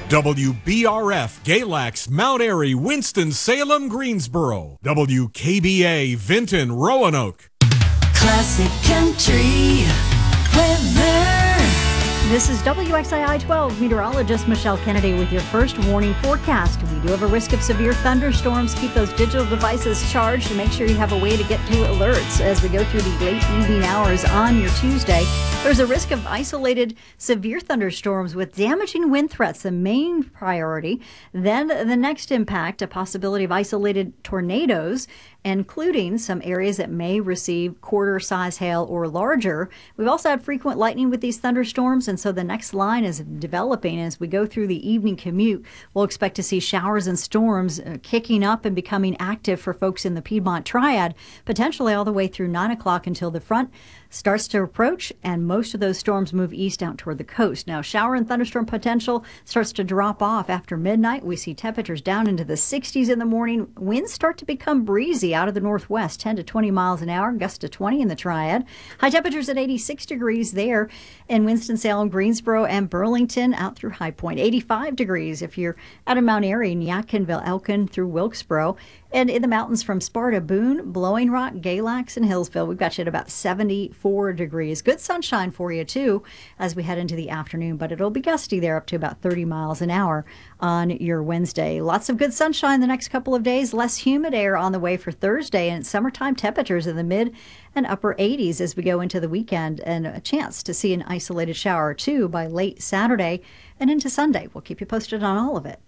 WBRF, Galax, Mount Airy, Winston-Salem, Greensboro. WKBA, Vinton, Roanoke. Classic Country weather. This is WXII 12 meteorologist Michelle Kennedy with your first warning forecast. We do have a risk of severe thunderstorms. Keep those digital devices charged and make sure you have a way to get to alerts as we go through the late evening hours on your Tuesday. There's a risk of isolated severe thunderstorms with damaging wind threats, the main priority. Then the next impact, a possibility of isolated tornadoes, including some areas that may receive quarter-size hail or larger. We've also had frequent lightning with these thunderstorms, and so the next line is developing as we go through the evening commute. We'll expect to see showers and storms kicking up and becoming active for folks in the Piedmont Triad, potentially all the way through 9 o'clock until the front starts to approach, and most of those storms move east out toward the coast. Now, shower and thunderstorm potential starts to drop off after midnight. We see temperatures down into the 60s in the morning. Winds start to become breezy out of the northwest, 10 to 20 miles an hour, gusts to 20 in the Triad. High temperatures at 86 degrees there in Winston-Salem, Greensboro, and Burlington, out through High Point. 85 degrees if you're out of Mount Airy, Yadkinville, Elkin through Wilkesboro. And in the mountains from Sparta, Boone, Blowing Rock, Galax, and Hillsville, we've got you at about 74 degrees. Good sunshine for you, too, as we head into the afternoon, but it'll be gusty there up to about 30 miles an hour on your Wednesday. Lots of good sunshine the next couple of days, less humid air on the way for Thursday, and summertime temperatures in the mid and upper 80s as we go into the weekend, and a chance to see an isolated shower or two by late Saturday and into Sunday. We'll keep you posted on all of it.